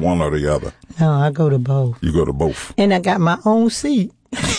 one or the other? No, I go to both. You go to both. And I got my own seat.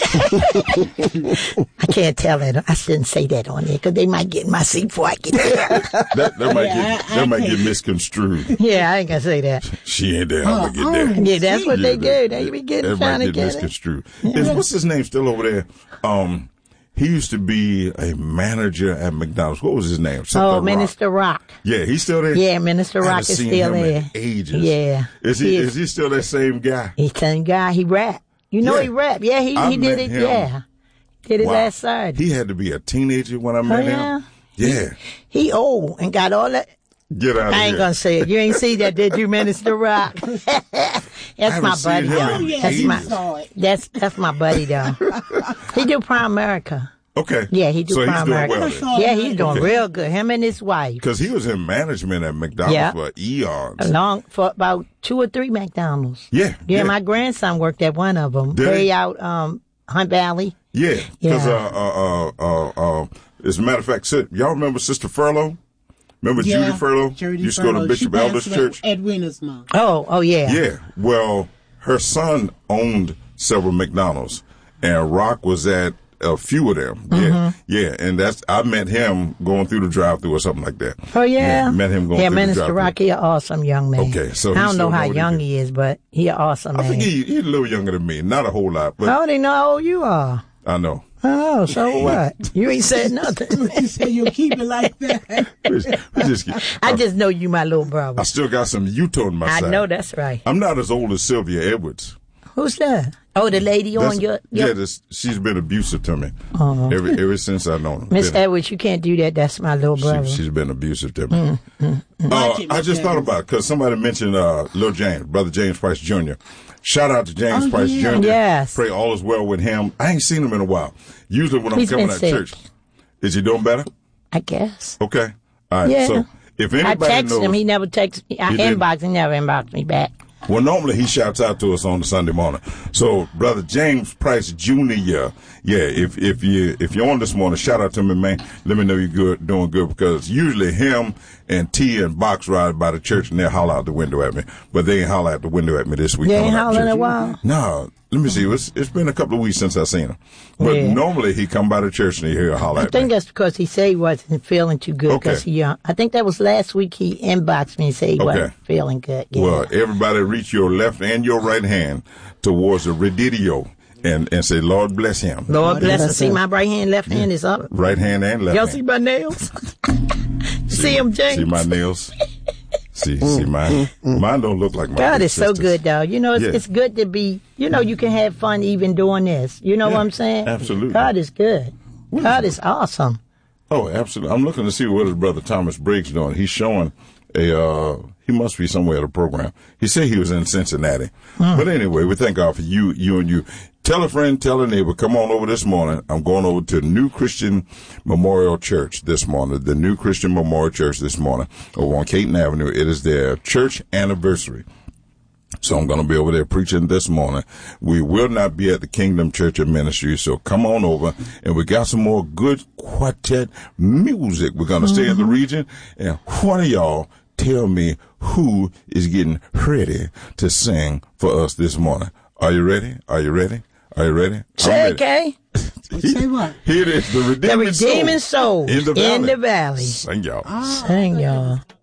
I can't tell that. I shouldn't say that on there because they might get in my seat before I get there. that might get misconstrued. Yeah, I ain't gonna say that. She ain't there. I'm gonna get there. Yeah, that's what they do. They be getting trying to get misconstrued. What's his name still over there? He used to be a manager at McDonald's. What was his name? Minister Rock. Yeah, he's still there? Yeah, Minister Rock is still there. In ages. Yeah. Is he still that same guy? He's the same guy. He rap. You know he rap. Yeah, he did it. Yeah. Did it last Saturday. He had to be a teenager when I met him. Yeah. He old and got all that. Get out of here. I ain't gonna say it. You ain't see that, did you, Minister Rock? That's my buddy, though. That's my buddy, though. He do Primerica. Okay. Yeah, he do Primerica. He's doing well. Yeah, he's doing real good. Him and his wife. Because he was in management at McDonald's for eons. For about 2 or 3 McDonald's. Yeah. Yeah, my grandson worked at one of them. Way out Hunt Valley. Yeah. Because as a matter of fact, y'all remember Sister Furlow? Remember Judy Furlow? Used to go to Bishop Elder's church. Edwina's mom. Oh, yeah. Yeah. Well, her son owned several McDonald's, and Rock was at a few of them. Mm-hmm. Yeah. And I met him going through the drive-thru or something like that. Oh, yeah. Met him going through the drive-thru. Yeah, Minister Rock, he an awesome young man. Okay. So I don't know how young he is, but he an awesome man. I think he's a little younger than me. Not a whole lot. But I don't know how old you are. I know. Oh, so what? You ain't said nothing. You say you'll keep it like that. I just know you my little brother. I still got some Utah on my side. I know that's right. I'm not as old as Sylvia Edwards. Who's that? Oh, the lady on your... Yeah, she's been abusive to me ever since I know her. Miss Edwards, you can't do that. That's my little brother. She's been abusive to me. I just thought about it because somebody mentioned Lil James, Brother James Price Jr. Shout out to James Price Jr. Yes. Pray all is well with him. I ain't seen him in a while. Usually when I'm coming out church. Is he doing better? I guess. Okay. All right. Yeah. So if anybody knows... I text him. He never texts me. I inbox. He never inboxed me back. Well, normally he shouts out to us on the Sunday morning. So, Brother James Price Jr., if you're on this morning, shout out to me, man. Let me know you're doing good, because usually him and T and Box ride by the church and they'll holler out the window at me. But they ain't holler out the window at me this week. They ain't holler in a while? No. Let me see. It's been a couple of weeks since I've seen him. But normally he come by the church and he'll holler at me. I think that's because he said he wasn't feeling too good. Okay. I think that was last week he inboxed me and said he wasn't feeling good. Yeah. Well, everybody reach your left and your right hand towards the Redidio and say, Lord bless him. Lord bless him. See, my right hand, left hand is up. Right hand and left hand. Y'all see my nails? See them, James? See my nails? See mine. Mine don't look like my God is sisters. so good, though. You know, it's good to be, you can have fun even doing this. You know what I'm saying? Absolutely. God is good. God is awesome. Oh, absolutely. I'm looking to see what his brother Thomas Briggs doing. He's showing he must be somewhere at a program. He said he was in Cincinnati. But anyway, we thank God for you and you. Tell a friend, tell a neighbor, come on over this morning. I'm going over to New Christian Memorial Church this morning, the New Christian Memorial Church this morning over on Caton Avenue. It is their church anniversary. So I'm going to be over there preaching this morning. We will not be at the Kingdom Church of Ministry, so come on over. And we got some more good quartet music. We're going to stay in the region. And one of y'all tell me who is getting ready to sing for us this morning. Are you ready? Are you ready? Are you ready? Say, okay. Say what? Here it is, the Redeeming Soul in the Valley. Sing y'all. Sing y'all.